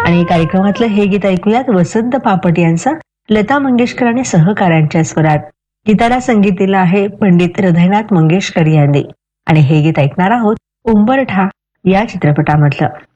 आणि कार्यक्रमातलं हे गीत ऐकूयात वसंत पापट यांचा लता मंगेशकर आणि सहकाऱ्यांच्या स्वरात. गीताला संगीत दिलं आहे पंडित हृदयनाथ मंगेशकर यांनी आणि हे गीत ऐकणार आहोत उंबरठा या चित्रपटामधलं.